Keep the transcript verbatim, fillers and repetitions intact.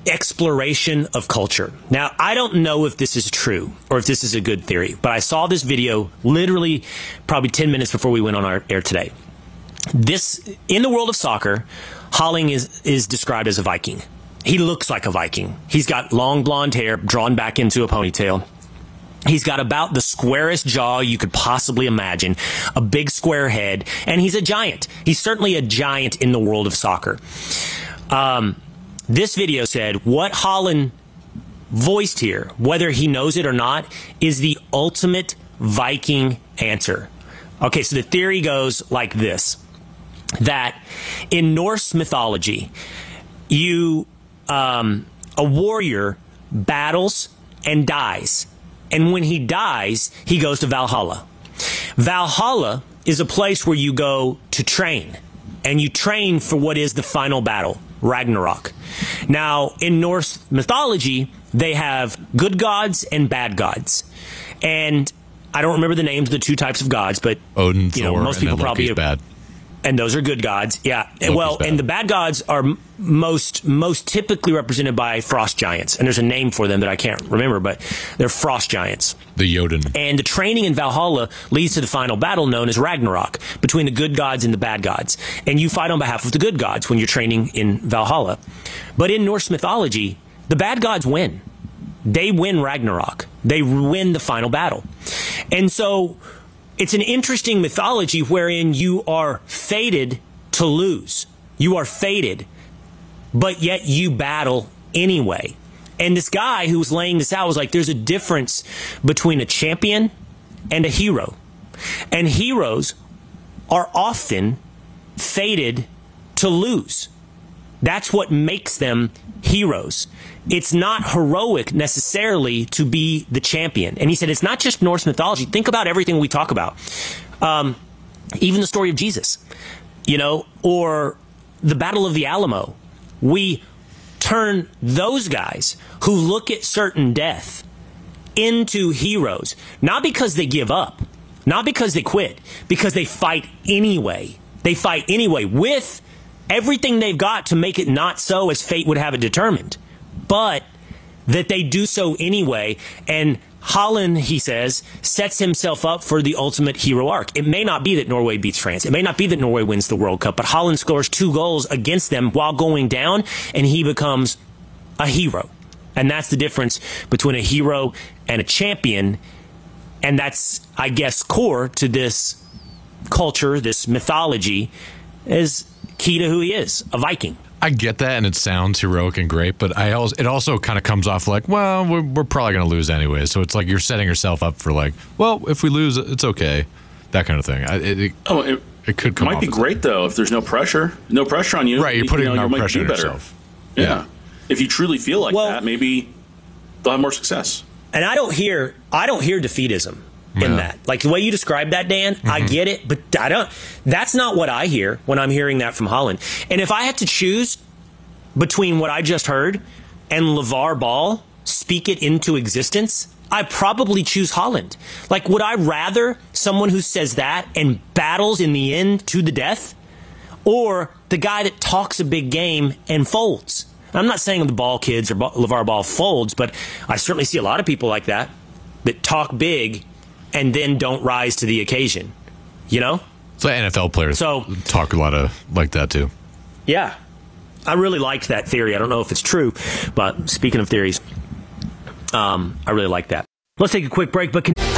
exploration of culture. Now, I don't know if this is true or if this is a good theory, but I saw this video literally probably ten minutes before we went on our air today. This, in the world of soccer, Haaland is, is described as a Viking. He looks like a Viking. He's got long blonde hair drawn back into a ponytail. He's got about the squarest jaw you could possibly imagine, a big square head, and he's a giant. He's certainly a giant in the world of soccer. Um, this video said what Haaland voiced here, whether he knows it or not, is the ultimate Viking answer. Okay, so the theory goes like this, that in Norse mythology, you, um, a warrior battles and dies. And when he dies, he goes to Valhalla. Valhalla is a place where you go to train. And you train for what is the final battle, Ragnarok. Now, in Norse mythology, they have good gods and bad gods. And I don't remember the names of the two types of gods, but Odin, you know, Thor, most people and probably Loki's bad. And those are good gods. Yeah. Loki's well, bad. and the bad gods are most most typically represented by frost giants. And there's a name for them that I can't remember, but they're frost giants. The Jotun. And the training in Valhalla leads to the final battle known as Ragnarok, between the good gods and the bad gods. And you fight on behalf of the good gods when you're training in Valhalla. But in Norse mythology, the bad gods win. They win Ragnarok. They win the final battle. And so it's an interesting mythology wherein you are fated to lose. You are fated, but yet you battle anyway. And this guy who was laying this out was like, there's a difference between a champion and a hero. And heroes are often fated to lose. That's what makes them heroes. It's not heroic necessarily to be the champion. And he said, it's not just Norse mythology. Think about everything we talk about. Um, even the story of Jesus, you know, or the Battle of the Alamo. We turn those guys who look at certain death into heroes, not because they give up, not because they quit, because they fight anyway. They fight anyway with everything they've got to make it not so as fate would have it determined, but that they do so anyway. And Haaland, he says, sets himself up for the ultimate hero arc. It may not be that Norway beats France. It may not be that Norway wins the World Cup, but Haaland scores two goals against them while going down, and he becomes a hero. And that's the difference between a hero and a champion. And that's, I guess, core to this culture, this mythology, is key to who he is, a Viking. I get that, and it sounds heroic and great, but I also it also kind of comes off like, well, we're, we're probably going to lose anyway. So it's like you're setting yourself up for like, well, if we lose, it's okay, that kind of thing. I, it, it, oh, it, it could come might off be great that. though if there's no pressure, no pressure on you. Right, you're putting you know, no you pressure on might be better. yourself. Yeah. Yeah. If you truly feel like well, that, maybe they'll have more success. And I don't hear I don't hear defeatism in Yeah. that. Like the way you described that, Dan, mm-hmm. I get it, but I don't. That's not what I hear when I'm hearing that from Haaland. And if I had to choose between what I just heard and LeVar Ball speak it into existence, I probably choose Haaland. Like, would I rather someone who says that and battles in the end to the death, or the guy that talks a big game and folds? I'm not saying the Ball kids or LeVar Ball folds, but I certainly see a lot of people like that, that talk big and then don't rise to the occasion, you know? So N F L players so, talk a lot of like that too. Yeah. I really liked that theory. I don't know if it's true, but speaking of theories, um, I really like that. Let's take a quick break, but...